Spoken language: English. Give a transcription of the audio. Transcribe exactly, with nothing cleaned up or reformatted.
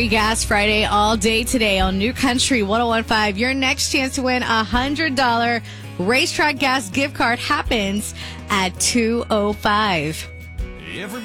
Free Gas Friday all day today on New Country one oh one point five. Your next chance to win a one hundred dollars Racetrack Gas gift card happens at two oh five.